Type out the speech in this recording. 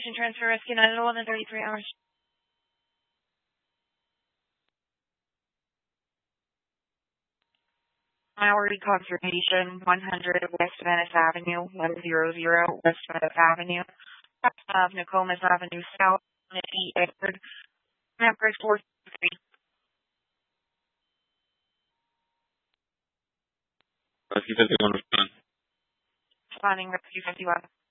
Information transfer rescue 911 in 33 hours. Our reconfirmation 100 West Venice Avenue, 100 West Venice Avenue, of Nokomis Avenue South, E. Edward, Amherst 433. Rescue 51 respond. Responding Rescue 51.